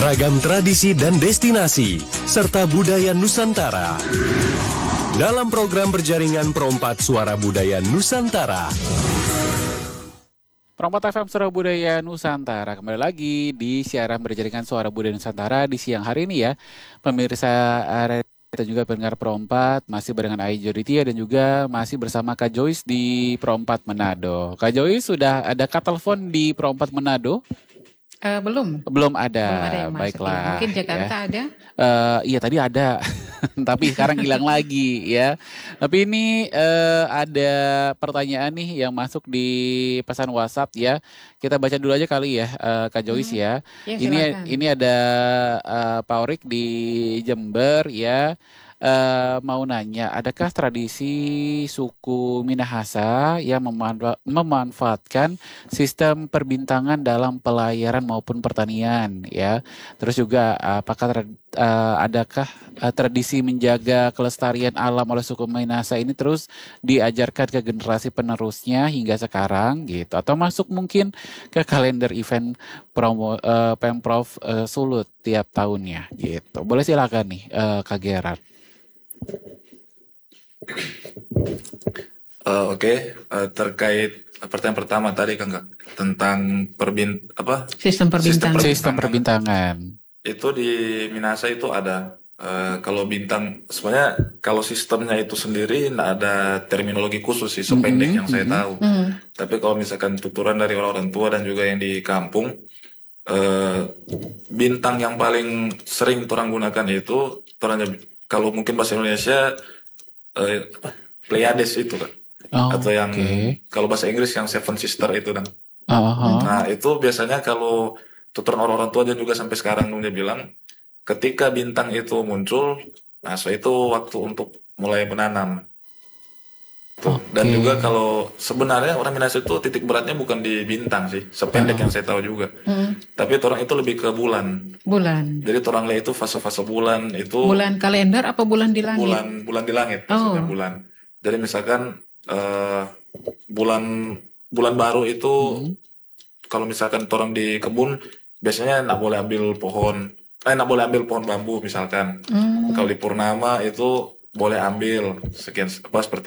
Ragam tradisi dan destinasi, serta budaya Nusantara. Dalam program berjaringan Perompat Suara Budaya Nusantara. Perompat FM Suara Budaya Nusantara. Kembali lagi di siaran berjaringan Suara Budaya Nusantara di siang hari ini ya. Pemirsa dan juga pendengar Perompat masih barengan Ai Joditia dan juga masih bersama Kak Joyce di Perompat Manado. Kak Joyce, sudah ada telepon di Perompat Manado? Belum ada yang masuk. Baiklah. Mungkin Jakarta ya. ada? Iya tadi ada, tapi sekarang hilang lagi ya. Tapi ini ada pertanyaan nih yang masuk di pesan WhatsApp ya. Kita baca dulu aja kali ya, Kak Joyce ya. Ya, ini ada Pak Orik di Jember ya. Mau nanya, adakah tradisi suku Minahasa yang memanfaatkan sistem perbintangan dalam pelayaran maupun pertanian ya? Terus juga apakah adakah tradisi menjaga kelestarian alam oleh suku Minahasa ini terus diajarkan ke generasi penerusnya hingga sekarang gitu? Atau masuk mungkin ke kalender event Pemprov Sulut tiap tahunnya gitu? Boleh silakan nih Kak Gerard. Terkait pertanyaan pertama tadi kan Kak, tentang sistem perbintangan. Itu di Minahasa itu ada kalau bintang sebenarnya kalau sistemnya itu sendiri tidak ada terminologi khusus sih sependek yang saya tahu. Tapi kalau misalkan tuturan dari orang tua dan juga yang di kampung, bintang yang paling sering orang gunakan itu kalau mungkin bahasa Indonesia Pleiades itu kan. Atau yang kalau bahasa Inggris yang Seven Sister itu kan. Nah itu biasanya kalau tuturan orang tua dan juga sampai sekarang dia bilang ketika bintang itu muncul, nah so itu waktu untuk mulai menanam. Dan juga kalau sebenarnya orang Minahasa itu titik beratnya bukan di bintang sih, sependek yang saya tahu juga. Tapi orang itu lebih ke bulan. Jadi orang lihat itu fase-fase bulan itu. Bulan kalender apa bulan di langit? Bulan di langit maksudnya bulan. Jadi misalkan bulan baru itu kalau misalkan orang di kebun biasanya nggak boleh ambil pohon bambu misalkan. Kalau di purnama itu boleh ambil sekian seperti